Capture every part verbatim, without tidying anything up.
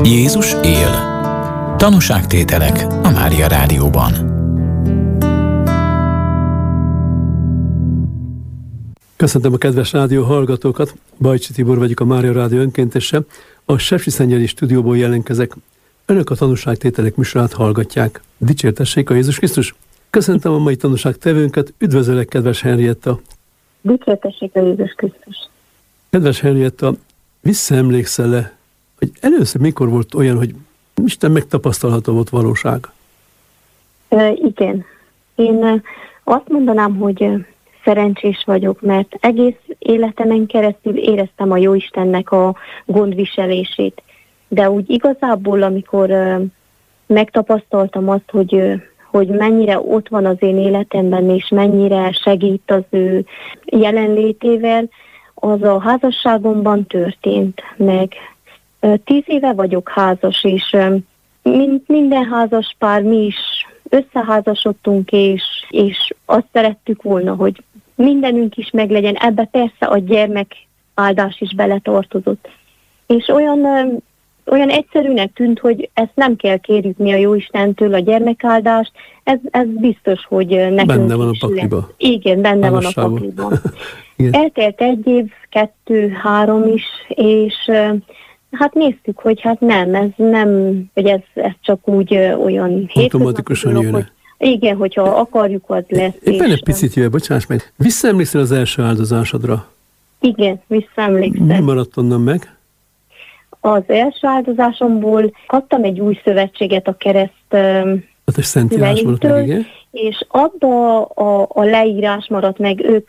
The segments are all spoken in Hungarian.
Jézus él. Tanúságtételek a Mária Rádióban. Köszöntöm a kedves rádió hallgatókat, Bajcsi Tibor vagyok, a Mária Rádió önkéntese. A Sepsiszentgyörgyi stúdióból jelentkezek. Önök a Tanúságtételek műsorát hallgatják. Dicsértessék a Jézus Krisztus! Köszöntöm a mai tanúságtevőnket, üdvözöllek, kedves Henrietta! Dicsértessék a Jézus Krisztus! Kedves Henrietta, visszaemlékszel-e, hogy először mikor volt olyan, hogy Isten megtapasztalható volt valóság? E, igen. Én azt mondanám, hogy szerencsés vagyok, mert egész életemen keresztül éreztem a Jóistennek a gondviselését. De úgy igazából, amikor megtapasztaltam azt, hogy, hogy mennyire ott van az én életemben, és mennyire segít az ő jelenlétével, az a házasságomban történt meg. Tíz éve vagyok házas, és minden házas pár, mi is összeházasodtunk, és, és azt szerettük volna, hogy mindenünk is meglegyen. Ebbe persze a gyermek áldás is beletartozott. És olyan, olyan egyszerűnek tűnt, hogy ezt nem kell kérjük mi a Jóistentől, a gyermekáldást, ez, ez biztos, hogy nekünk benne van a is pakliba. lesz. Igen, benne van a pakliban. Eltelt egy év, kettő, három is, és hát néztük, hogy hát nem, ez nem, hogy ez, ez csak úgy olyan automatikusan jön. Hogy, igen, hogyha akarjuk, az lesz. Éppen egy picit jöjjön, bocsáss meg. Visszaemlékszel az első áldozásodra? Igen, visszaemlékszem. Mi maradt onnan meg? Az első áldozásomból kaptam egy új szövetséget a kereszt hát egy szentírás maradt meg, igen? És abba a, a leírás maradt meg, ők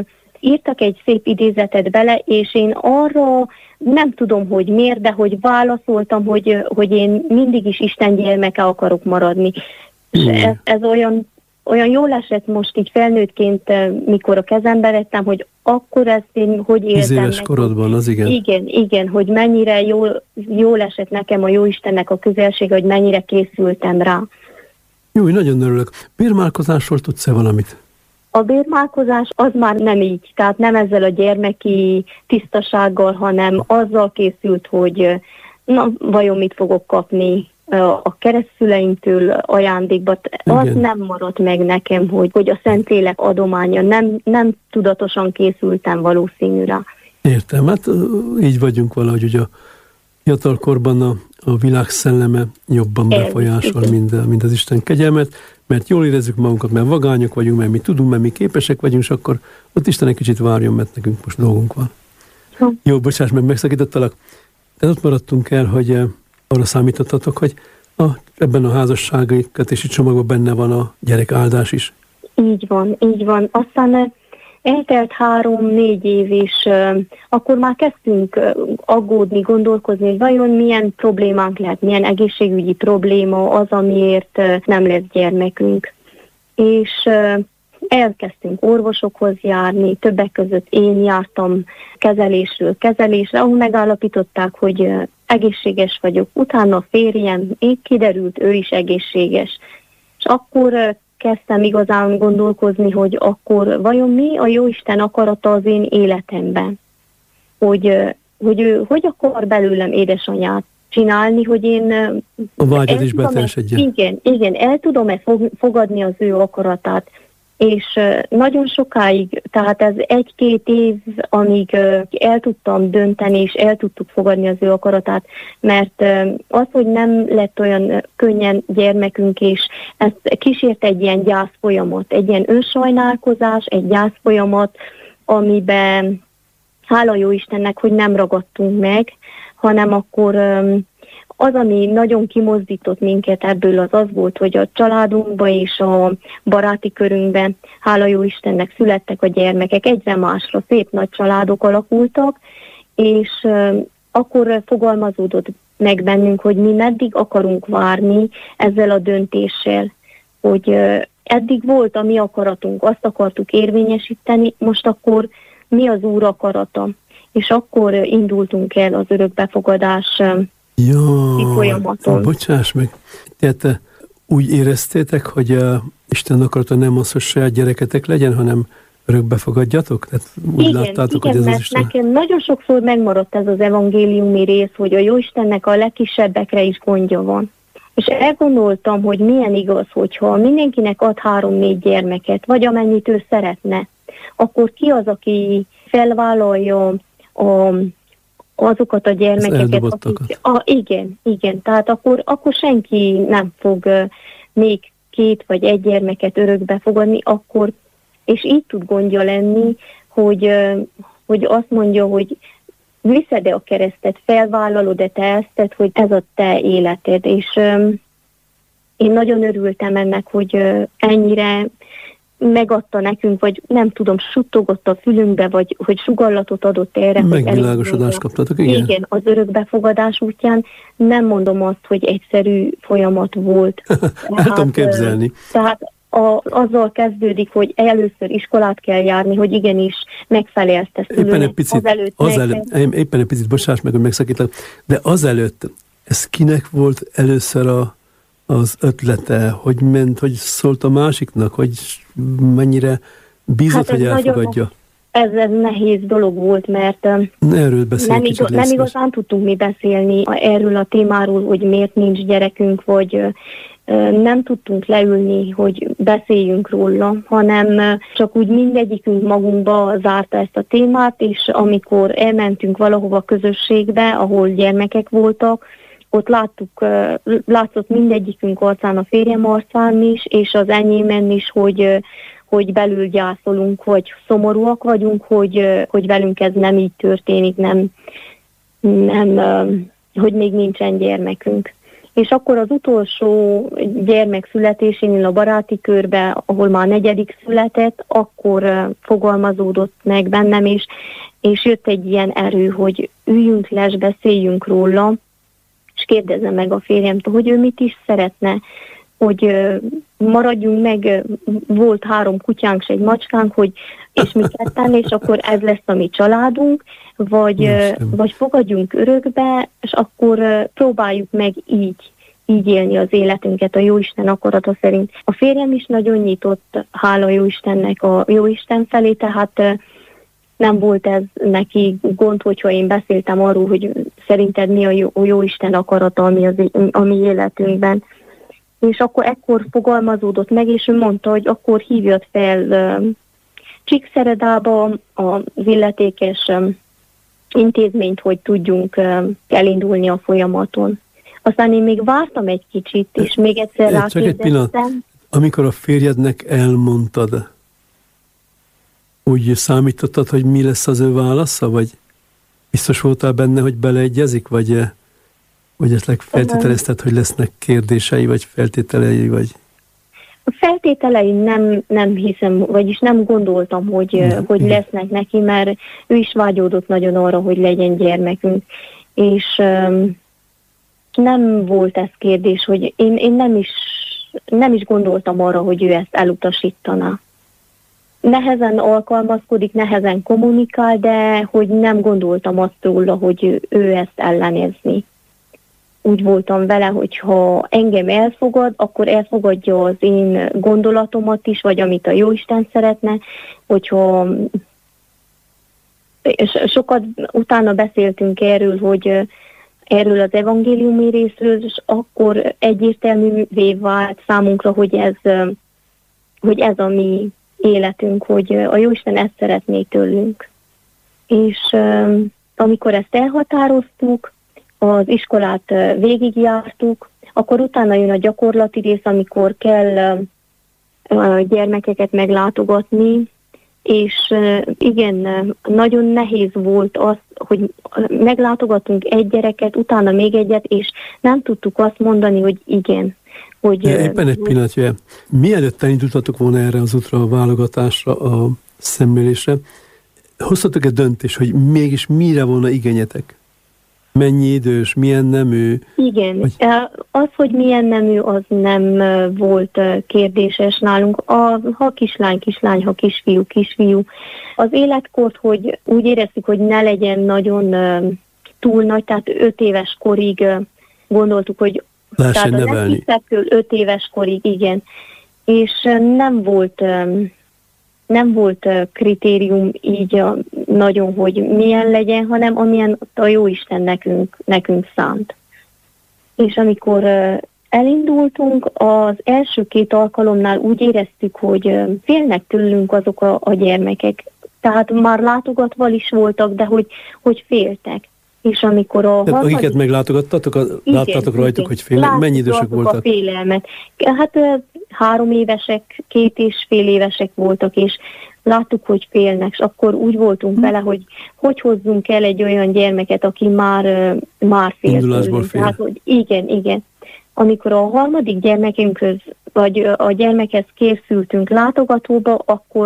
írtak egy szép idézetet bele, és én arra nem tudom, hogy miért, de hogy válaszoltam, hogy, hogy én mindig is Isten gyermeke akarok maradni. Mm. És ez, ez olyan, olyan jól esett most így felnőttként, mikor a kezembe vettem, hogy akkor ezt én hogy éltem. Tíz éves meg, korodban, az igen. Igen, igen, hogy mennyire jól, jól esett nekem a Jóistennek a közelsége, hogy mennyire készültem rá. Jó, nagyon örülök. Bérmálkozásról tudsz-e valamit? A bérmálkozás az már nem így, tehát nem ezzel a gyermeki tisztasággal, hanem azzal készült, hogy na, vajon mit fogok kapni a keresztszüleimtől ajándékba. Az igen. Nem maradt meg nekem, hogy, hogy a Szentlélek adománya. Nem, nem tudatosan készültem valószínűre. Értem, hát így vagyunk valahogy, hogy a fiatalkorban a, a világ szelleme jobban befolyásol, mint, mint az Isten kegyelmet, mert jól érezzük magunkat, mert vagányok vagyunk, mert mi tudunk, mert mi képesek vagyunk, és akkor ott Isten egy kicsit várjon, mert nekünk most dolgunk van. Ha. Jó, bocsáss meg, megszakítottalak. De ott maradtunk el, hogy arra számítottatok, hogy a, ebben a házassági kötési csomagban benne van a gyerek áldás is. Így van, így van. Aztán eltelt három-négy év, és uh, akkor már kezdtünk uh, aggódni, gondolkozni, hogy vajon milyen problémánk lehet, milyen egészségügyi probléma az, amiért uh, nem lesz gyermekünk. És uh, elkezdtünk orvosokhoz járni, többek között én jártam kezelésről kezelésre, ahol megállapították, hogy uh, egészséges vagyok. Utána a férjem, így kiderült, ő is egészséges. És akkor uh, kezdtem igazán gondolkozni, hogy akkor vajon mi a Jóisten akarata az én életemben? Hogy, hogy ő hogy akar belőlem édesanyát csinálni, hogy én... A vágyad is beteljesedjen. Igen, igen, el tudom-e fogadni az ő akaratát. És nagyon sokáig, tehát ez egy-két év, amíg el tudtam dönteni, és el tudtuk fogadni az ő akaratát, mert az, hogy nem lett olyan könnyen gyermekünk, és ez kísért egy ilyen gyászfolyamat, egy ilyen önsajnálkozás, egy gyászfolyamat, amiben hála jó Istennek, hogy nem ragadtunk meg, hanem akkor... Az, ami nagyon kimozdított minket ebből, az az volt, hogy a családunkban és a baráti körünkben, hála jó Istennek, születtek a gyermekek, egyre másra szép nagy családok alakultak, és uh, akkor fogalmazódott meg bennünk, hogy mi meddig akarunk várni ezzel a döntéssel, hogy uh, eddig volt a mi akaratunk, azt akartuk érvényesíteni, most akkor mi az Úr akarata, és akkor uh, indultunk el az örökbefogadás uh, Jaj, bocsáss meg. Tehát úgy éreztétek, hogy uh, Isten akarata nem az, hogy saját gyereketek legyen, hanem örökbe fogadjatok? Tehát úgy igen, láttátok, igen, hogy ez mert az Isten... nekem nagyon sokszor megmaradt ez az evangéliumi rész, hogy a Jóistennek a legkisebbekre is gondja van. És elgondoltam, hogy milyen igaz, hogyha mindenkinek ad három-négy gyermeket, vagy amennyit ő szeretne, akkor ki az, aki felvállalja a, azokat a gyermekeket, akik... A, igen, igen, tehát akkor, akkor senki nem fog uh, még két vagy egy gyermeket örökbe fogadni, akkor, és így tud gondja lenni, hogy, uh, hogy azt mondja, hogy viszed-e a keresztet, felvállalod-e te ezt, hogy ez a te életed, és um, én nagyon örültem ennek, hogy uh, ennyire megadta nekünk, vagy nem tudom, suttogott a fülünkbe, vagy hogy sugallatot adott erre. Megvilágosodást kaptatok, igen? Igen, az örökbefogadás útján nem mondom azt, hogy egyszerű folyamat volt. El tudom képzelni. Tehát a, azzal kezdődik, hogy először iskolát kell járni, hogy igenis megfelelsz szülőnek. Éppen egy picit, azelőtt, azelőtt, éppen egy picit, bocsáss meg, hogy megszakítlak, de azelőtt, ez kinek volt először a az ötlete, hogy ment, hogy szólt a másiknak, hogy mennyire bízott, hát hogy elfogadja? Ez, ez nehéz dolog volt, mert erről beszél, nem, igaz, nem igazán tudtunk mi beszélni erről a témáról, hogy miért nincs gyerekünk, vagy nem tudtunk leülni, hogy beszéljünk róla, hanem csak úgy mindegyikünk magunkba zárta ezt a témát, és amikor elmentünk valahova közösségbe, ahol gyermekek voltak, ott láttuk, látszott mindegyikünk arcán, a férjem arcán is, és az enyémen is, hogy, hogy belül gyászolunk, vagy szomorúak vagyunk, hogy, hogy velünk ez nem így történik, nem, nem, hogy még nincsen gyermekünk. És akkor az utolsó gyermek születésénél a baráti körbe, ahol már negyedik született, akkor fogalmazódott meg bennem, és, és jött egy ilyen erő, hogy üljünk le, és beszéljünk róla, és kérdezem meg a férjemtől, hogy ő mit is szeretne, hogy maradjunk meg, volt három kutyánk és egy macskánk, hogy és mi ketten, és akkor ez lesz a mi családunk, vagy, vagy fogadjunk örökbe, és akkor próbáljuk meg így, így élni az életünket a Jóisten akarata szerint. A férjem is nagyon nyitott, hála Jóistennek a Jóisten felé, tehát nem volt ez neki gond, hogyha én beszéltem arról, hogy szerinted mi a jó, a Jóisten akarata, ami az, a mi életünkben. És akkor ekkor fogalmazódott meg, és ő mondta, hogy akkor hívjad fel uh, Csíkszeredába az illetékes um, intézményt, hogy tudjunk uh, elindulni a folyamaton. Aztán én még vártam egy kicsit, és még egyszer rákérdeztem. Csak egy pillanat, amikor a férjednek elmondtad, úgy számítottad, hogy mi lesz az ő válasza, vagy biztos voltál benne, hogy beleegyezik, vagy, vagy esetleg feltételezted, hogy lesznek kérdései, vagy feltételei, vagy... A feltételei nem, nem hiszem, vagyis nem gondoltam, hogy, nem, hogy lesznek neki, mert ő is vágyódott nagyon arra, hogy legyen gyermekünk. És um, nem volt ez kérdés, hogy én, én nem, is, nem is gondoltam arra, hogy ő ezt elutasítaná. Nehezen alkalmazkodik, nehezen kommunikál, de hogy nem gondoltam azt róla, hogy ő ezt ellenezni. Úgy voltam vele, hogy ha engem elfogad, akkor elfogadja az én gondolatomat is, vagy amit a Jóisten szeretne, hogyha és sokat utána beszéltünk erről, hogy erről az evangéliumi részről, és akkor egyértelművé vált számunkra, hogy ez, hogy ez a mi életünk, hogy a Jóisten ezt szeretné tőlünk. És um, amikor ezt elhatároztuk, az iskolát uh, végigjártuk, akkor utána jön a gyakorlati rész, amikor kell uh, a gyermekeket meglátogatni, és uh, igen, uh, nagyon nehéz volt az, hogy meglátogatunk egy gyereket, utána még egyet, és nem tudtuk azt mondani, hogy igen. Hogy, ja, éppen egy pillanatja, mielőtt elindultatok volna erre az útra, a válogatásra, a szemmérésre, hoztatok egy döntés, hogy mégis mire volna igényetek? Mennyi idős, milyen nemű? Igen, vagy... az, hogy milyen nemű, az nem volt kérdéses nálunk. A, ha kislány, kislány, ha kisfiú, kisfiú. Az életkort, hogy úgy éreztük, hogy ne legyen nagyon túl nagy, tehát öt éves korig gondoltuk, hogy lehessen nevelni. Tehát öt éves korig, igen. És nem volt, nem volt kritérium így a, nagyon, hogy milyen legyen, hanem amilyen a Jóisten nekünk, nekünk szánt. És amikor elindultunk, az első két alkalomnál úgy éreztük, hogy félnek tőlünk azok a, a gyermekek. Tehát már látogatva is voltak, de hogy, hogy féltek. És amikor a harmadik... Akiket meglátogattatok, a, igen, láttátok rajtuk, igen, hogy félnek? Mennyi idősek voltak? A félelmet. Hát három évesek, két és fél évesek voltak, és láttuk, hogy félnek, és akkor úgy voltunk vele, hogy hogy hozzunk el egy olyan gyermeket, aki már, már fél. Indulásból fél. Tehát, hogy igen, igen. Amikor a harmadik gyermekünkhöz, vagy a gyermekhez készültünk látogatóba, akkor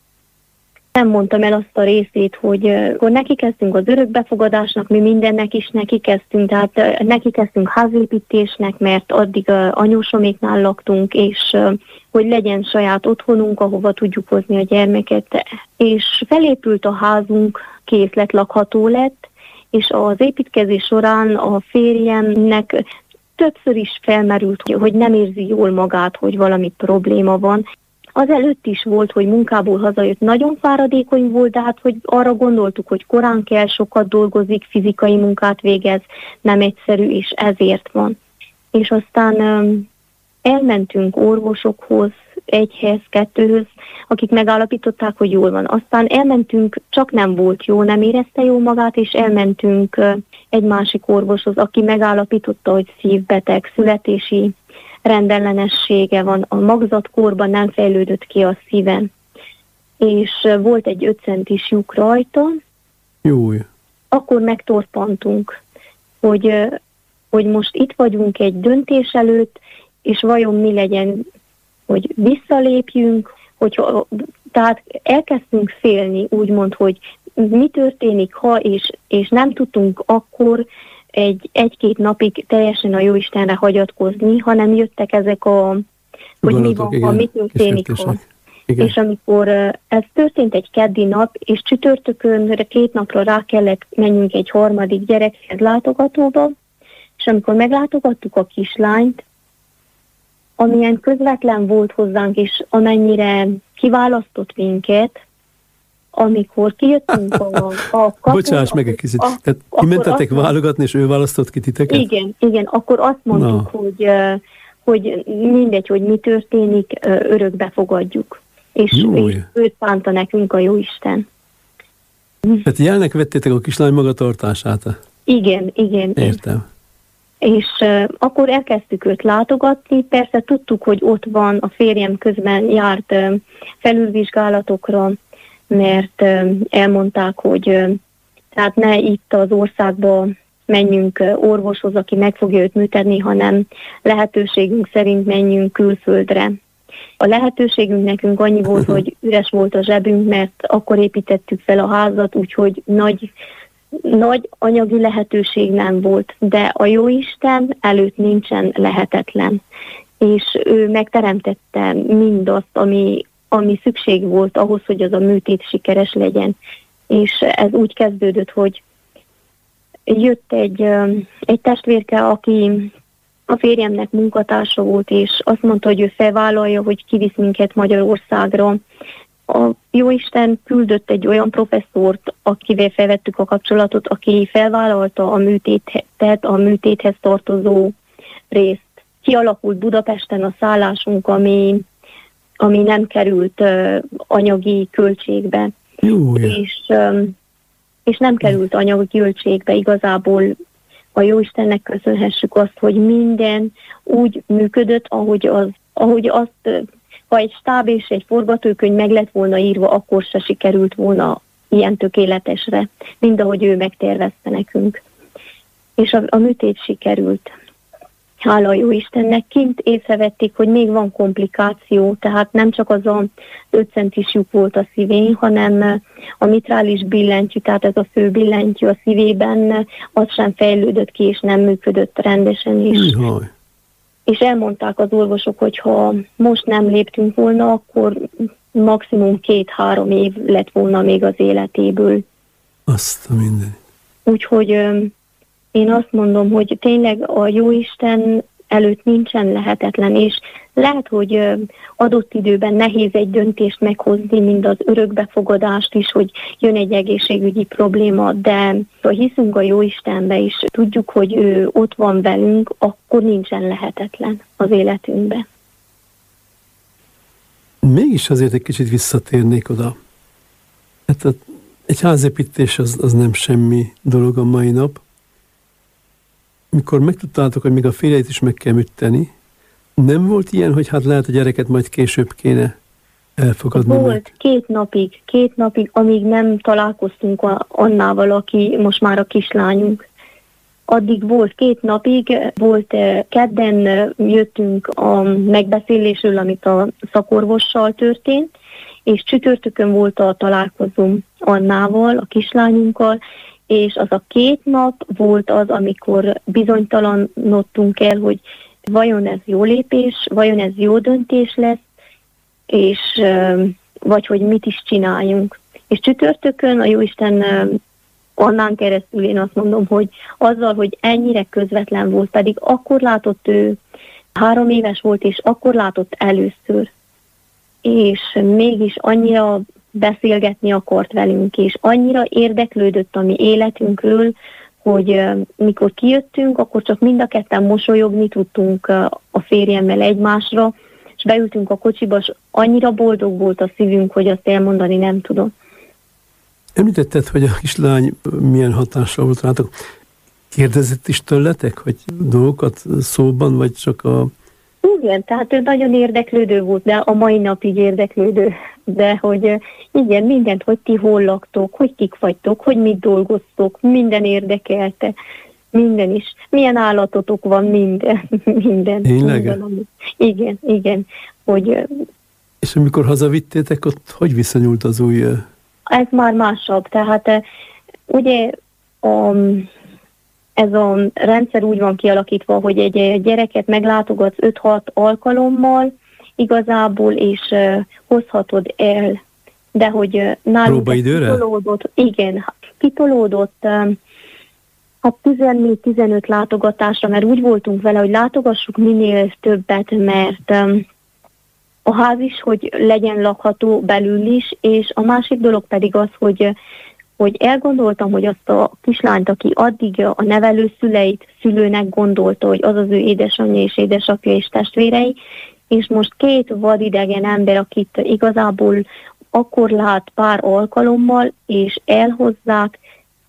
nem mondtam el azt a részét, hogy akkor neki kezdtünk az örökbefogadásnak, mi mindennek is neki kezdtünk, tehát neki kezdtünk házépítésnek, mert addig anyósoméknál laktunk, és hogy legyen saját otthonunk, ahova tudjuk hozni a gyermeket. És felépült a házunk, készlet, lakható lett, és az építkezés során a férjemnek többször is felmerült, hogy nem érzi jól magát, hogy valami probléma van. Az előtt is volt, hogy munkából hazajött, nagyon fáradékony volt, de hát hogy arra gondoltuk, hogy korán kell, sokat dolgozik, fizikai munkát végez, nem egyszerű, és ezért van. És aztán um, elmentünk orvosokhoz, egyhez, kettőhöz, akik megállapították, hogy jól van. Aztán elmentünk, csak nem volt jó, nem érezte jól magát, és elmentünk uh, egy másik orvoshoz, aki megállapította, hogy szívbeteg, születési rendellenessége van, a magzatkorban nem fejlődött ki a szíven, és volt egy öt centis lyuk rajta. Júj. Akkor megtorpantunk, hogy, hogy most itt vagyunk egy döntés előtt, és vajon mi legyen, hogy visszalépjünk, hogy, tehát elkezdtünk félni, úgymond, hogy mi történik, ha, és, és nem tudtunk akkor egy, egy-két napig teljesen a Jóistenre hagyatkozni, hanem jöttek ezek a, hogy mi van, igen, ha mi történik, ha. És amikor ez történt egy keddi nap, és csütörtökön két napra rá kellett menjünk egy harmadik gyerekhez látogatóba, és amikor meglátogattuk a kislányt, amilyen közvetlen volt hozzánk, és amennyire kiválasztott minket, amikor kijöttünk a, a kapun... Bocsáss meg egy kicsit. Tehát kimentetek válogatni, és ő választott ki titeket? Igen, igen. Akkor azt mondtuk, no. hogy, hogy mindegy, hogy mi történik, örökbe fogadjuk. És, és őt szánta nekünk a Jóisten. Tehát jelnek vettétek a kislány magatartását? Igen, igen. Értem. És uh, akkor elkezdtük őt látogatni, persze tudtuk, hogy ott van, a férjem közben járt uh, felülvizsgálatokra, mert uh, elmondták, hogy uh, tehát ne itt az országba menjünk uh, orvoshoz, aki meg fogja őt műteni, hanem lehetőségünk szerint menjünk külföldre. A lehetőségünk nekünk annyi volt, hogy üres volt a zsebünk, mert akkor építettük fel a házat, úgyhogy nagy, nagy anyagi lehetőség nem volt, de a Jóisten előtt nincsen lehetetlen. És ő megteremtette mindazt, ami, ami szükség volt ahhoz, hogy az a műtét sikeres legyen. És ez úgy kezdődött, hogy jött egy, egy testvérke, aki a férjemnek munkatársa volt, és azt mondta, hogy ő felvállalja, hogy kivisz minket Magyarországra. A Jóisten küldött egy olyan professzort, akivel felvettük a kapcsolatot, aki felvállalta a műtétet, a műtéthez tartozó részt. Kialakult Budapesten a szállásunk, ami, ami nem került uh, anyagi költségbe. És, um, és nem került anyagi költségbe igazából. A Jóistennek köszönhessük azt, hogy minden úgy működött, ahogy, az, ahogy azt, ha egy stáb és egy forgatókönyv meg lett volna írva, akkor se sikerült volna ilyen tökéletesre, mind ahogy ő megtervezte nekünk. És a, a műtét sikerült. Hála a Jóistennek. Kint észrevették, hogy még van komplikáció, tehát nem csak az a öt centis lyuk volt a szívén, hanem a mitrális billentyű, tehát ez a fő billentyű a szívében, az sem fejlődött ki, és nem működött rendesen is. Jaj. És elmondták az orvosok, hogy ha most nem léptünk volna, akkor maximum két-három év lett volna még az életéből. Azt a minden. Úgyhogy én azt mondom, hogy tényleg a Jóisten előtt nincsen lehetetlen, és lehet, hogy adott időben nehéz egy döntést meghozni, mind az örökbefogadást is, hogy jön egy egészségügyi probléma, de ha hiszünk a Jóistenbe is, tudjuk, hogy ő ott van velünk, akkor nincsen lehetetlen az életünkben. Mégis azért egy kicsit visszatérnék oda. Hát egy házépítés az, az nem semmi dolog a mai nap. Mikor megtudtátok, hogy még a férjeit is meg kell műteni, nem volt ilyen, hogy hát lehet a gyereket majd később kéne elfogadni? Volt meg? két napig, két napig, amíg nem találkoztunk a Annával, aki most már a kislányunk. Addig volt két napig, volt kedden jöttünk a megbeszélésről, amit a szakorvossal történt, és csütörtökön volt a találkozóm Annával, a kislányunkkal, és az a két nap volt az, amikor bizonytalanodtunk el, hogy vajon ez jó lépés, vajon ez jó döntés lesz, és vagy hogy mit is csináljunk. És csütörtökön a Jóisten Annán keresztül én azt mondom, hogy azzal, hogy ennyire közvetlen volt, pedig akkor látott ő, három éves volt, és akkor látott először. És mégis annyira beszélgetni akart velünk, és annyira érdeklődött a mi életünkről, hogy mikor kijöttünk, akkor csak mind a ketten mosolyogni tudtunk a férjemmel egymásra, és beültünk a kocsiba, és annyira boldog volt a szívünk, hogy azt elmondani nem tudom. Említetted, hogy a kislány milyen hatással volt rátok. Kérdezett is tőletek, hogy dolgokat szóban, vagy csak a... Igen, tehát ő nagyon érdeklődő volt, de a mai napig érdeklődő. De hogy igen, mindent, hogy ti hol laktok, hogy kik vagytok, hogy mit dolgoztok, minden érdekelte, minden is. Milyen állatotok van, minden. minden. Tényleg? Minden, igen, igen. Hogy, és amikor hazavittétek, ott hogy viszonyult az új... Ez már másabb, tehát ugye a, ez a rendszer úgy van kialakítva, hogy egy gyereket meglátogatsz öt-hat alkalommal igazából, és uh, hozhatod el, de hogy uh, nálunk kitolódott, igen, kitolódott uh, hát tizennégy-tizenöt látogatásra, mert úgy voltunk vele, hogy látogassuk minél többet, mert um, a ház is, hogy legyen lakható belül is, és a másik dolog pedig az, hogy, hogy elgondoltam, hogy azt a kislányt, aki addig a nevelőszüleit szülőnek gondolta, hogy az az ő édesanyja és édesapja és testvérei, és most két vadidegen ember, akit igazából akkor lát pár alkalommal, és elhozzák,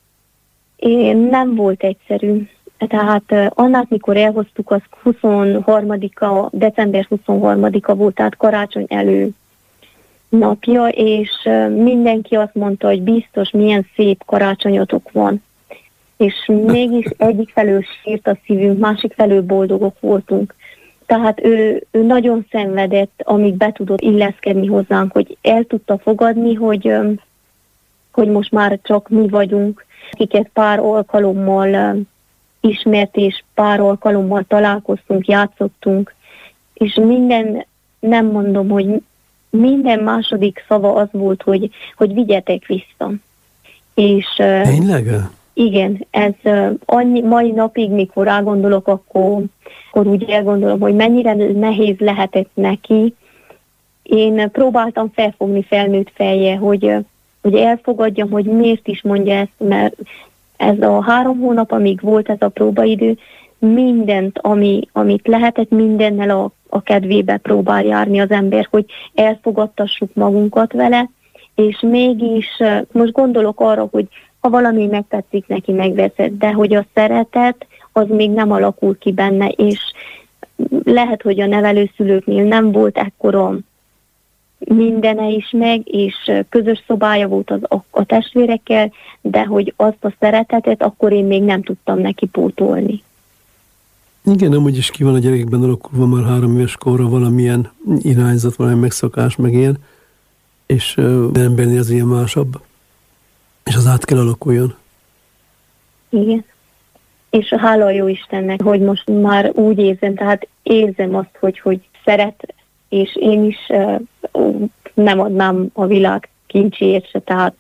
nem volt egyszerű. Tehát annak, mikor elhoztuk, az huszonharmadika, december huszonharmadika volt, tehát karácsony elő napja, és mindenki azt mondta, hogy biztos milyen szép karácsonyotok van. És mégis egyik felől sírt a szívünk, másik felől boldogok voltunk. Tehát ő, ő nagyon szenvedett, amíg be tudott illeszkedni hozzánk, hogy el tudta fogadni, hogy, hogy most már csak mi vagyunk, akiket pár alkalommal ismert, és pár alkalommal találkoztunk, játszottunk, és minden, nem mondom, hogy minden második szava az volt, hogy, hogy vigyetek vissza. És tényleg? Igen, ez annyi, mai napig, mikor rágondolok, akkor, akkor úgy elgondolom, hogy mennyire nehéz lehetett neki. Én próbáltam felfogni felnőtt fejjel, hogy, hogy elfogadjam, hogy miért is mondja ezt, mert ez a három hónap, amíg volt ez a próbaidő, mindent, ami, amit lehetett, mindennel a, a kedvébe próbál járni az ember, hogy elfogadtassuk magunkat vele, és mégis most gondolok arra, hogy ha valami megtetszik neki, megveszed, de hogy a szeretet, az még nem alakul ki benne, és lehet, hogy a nevelőszülőknél nem volt ekkora mindene is meg, és közös szobája volt az, a, a testvérekkel, de hogy azt a szeretetet akkor én még nem tudtam neki pótolni. Igen, amúgy is ki van a gyerekekben alakulva már három éves korra valamilyen irányzat, valamilyen megszokás, meg ilyen, és uh, embernél az ilyen másabb, és az át kell alakuljon. Igen. És hála a Jóistennek, hogy most már úgy érzem, tehát érzem azt, hogy, hogy szeret, és én is uh, nem adnám a világ kincséért se, tehát,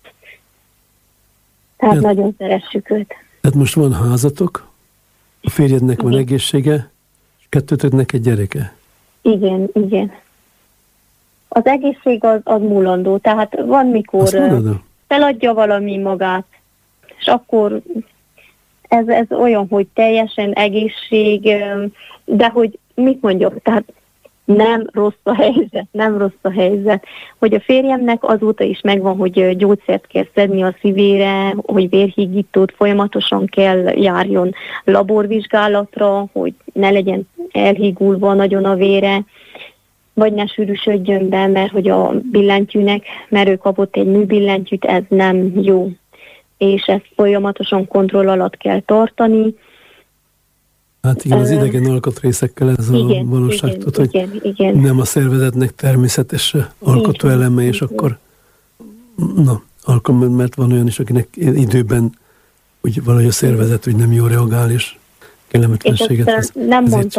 tehát hát, nagyon szeressük őt. Tehát most van házatok, a férjednek van egészsége, és kettőtöknek egy gyereke. Igen, igen. Az egészség az, az múlandó, tehát van, mikor feladja valami magát, és akkor ez, ez olyan, hogy teljesen egészség, de hogy mit mondjak, tehát nem rossz a helyzet, nem rossz a helyzet. Hogy a férjemnek azóta is megvan, hogy gyógyszert kell szedni a szívére, hogy vérhígítót folyamatosan kell járjon laborvizsgálatra, hogy ne legyen elhígulva nagyon a vére, vagy ne sűrűsödjön be, mert hogy a billentyűnek, mert ő kapott egy műbillentyűt, ez nem jó. És ezt folyamatosan kontroll alatt kell tartani. Hát igen, az idegen alkatrészekkel ez igen, a valóság, igen, tud, igen, hogy igen. nem a szervezetnek természetes alkotó igen, eleme, és igen. Akkor na, alkalom, mert van olyan is, akinek időben úgy valahogy a szervezet úgy nem jól reagál, és kellemetlenséget. És nem mondta